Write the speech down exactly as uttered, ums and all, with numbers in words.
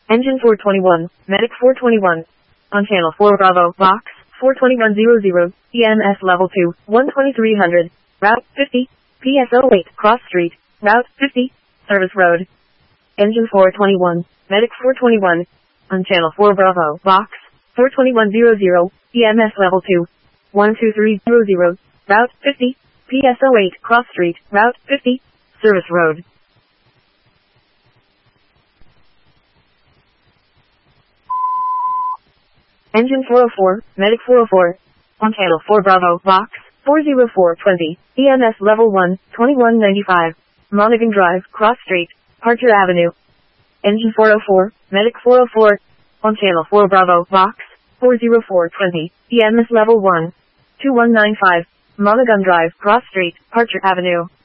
Engine four twenty-one, Medic four twenty-one. On channel four Bravo, Vox, four twenty-one hundred, E M S level two, one twenty-three hundred, Route fifty, P S zero eight, Cross Street, Route fifty, Service Road. Engine four twenty-one, Medic four twenty-one. On channel four Bravo, Vox, four twenty-one hundred, E M S level two, one two three hundred, Route fifty, P S zero eight, Cross Street, Route fifty, Service Road. Engine four oh four, Medic four oh four. On channel four Bravo, Vox, four oh four twenty, E M S level one, twenty-one ninety-five, Monaghan Drive, Cross Street, Parker Avenue. Engine four oh four, Medic four oh four. On channel four Bravo, Vox, four oh four twenty, E M S level one, two one nine five, Monaghan Drive, Cross Street, Parker Avenue.